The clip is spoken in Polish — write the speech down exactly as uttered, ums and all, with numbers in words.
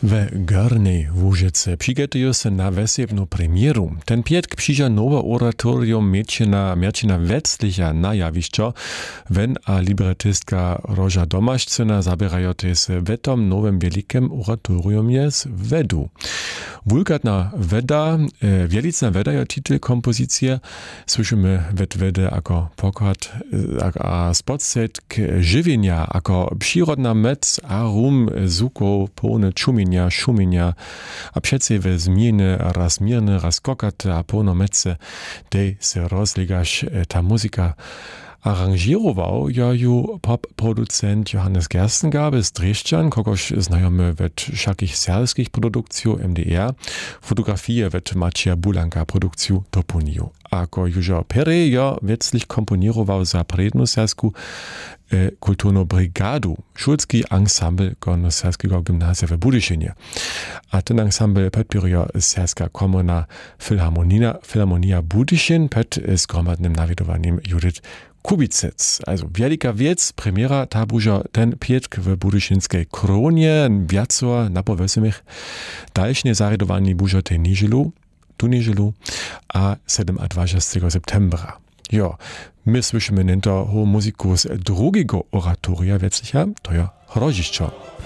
We Gornej Łużyce przygotują się na wesebną premieru. Ten pietk przyjdzie nowe oratorium Miercina, Miercina Wetzlicha na jawiszczo. Wen a libretystka Roża Domaszczyna zabierają też w tym nowym wielkim oratorium jest Wedu. Wulgatna Weda, e, Wielicna Weda je titel kompozycji. Słyszymy wet Wedy jako pokład, e, a spodsetk żywienia, jako przyrodna mec, a rum zuko pełne czumienia, szumienia, a przecie we zmiany raz mirne, raz kokate, a pełno mece, dej se rozligasz ta muzyka aranżirował ja ju pop-producent Johannes Gerstengabe z Dreszczan, kogoś znajomy wet wszakich serbskich produkcjów M D R, fotografie wet Macia Bulanka produkcju Toponiu. Ako Južo Pere ja wetzlich komponirował za prednu sersku e, kulturną brigadu, szulski ensemble Gorno-Serskiego Gimnazja w Budyszynie. A ten ensemble podpieruje Serska Komorna Filharmonia, Filharmonia Budyszyn pod zgromadnym nawiedowaniem Judith Kubicec. Also wielika wiec, premiera ta buža ten pietk w budyszynskiej kronie, wiacor napovesimich, dalšie zaredowani buža te nižilu, tu nižilu, a dwudziestego septembra. Jo, my słyszymy nento ho muzyku z drugiego oratoria wieclicha, to ja Hroziszczo.